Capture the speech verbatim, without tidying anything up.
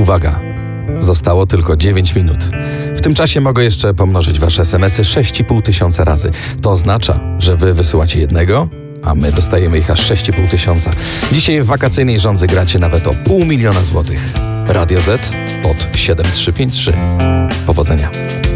uwaga, zostało tylko dziewięć minut. W tym czasie mogę jeszcze pomnożyć wasze es em esy sześć i pół tysiąca razy. To oznacza, że wy wysyłacie jednego, a my dostajemy ich aż sześć i pół tysiąca. Dzisiaj w wakacyjnej żądzy gracie nawet o pół miliona złotych. Radio Z pod siedem trzy pięć trzy. Powodzenia.